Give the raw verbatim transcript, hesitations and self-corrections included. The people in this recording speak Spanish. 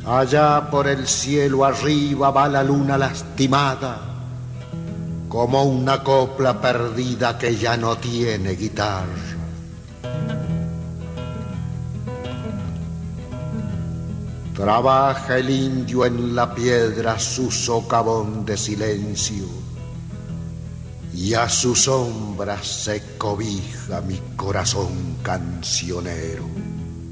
Allá por el cielo arriba va la luna lastimada, como una copla perdida que ya no tiene guitarra. Trabaja el indio en la piedra su socavón de silencio, y a su sombra se cobija mi corazón cancionero.